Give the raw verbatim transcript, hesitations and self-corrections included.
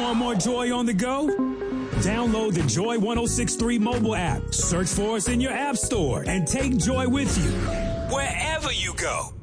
Want more joy on the go? Download the Joy ten sixty-three mobile app. Search for us in your app store and take Joy with you wherever you go.